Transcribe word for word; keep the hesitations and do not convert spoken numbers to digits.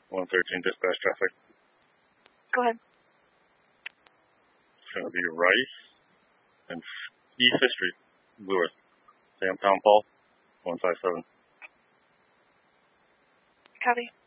one thirteen dispatch traffic. Go ahead. It's going to be Rice and East Fifth Street, Lewis. Sam Town Paul, one five seven. Copy.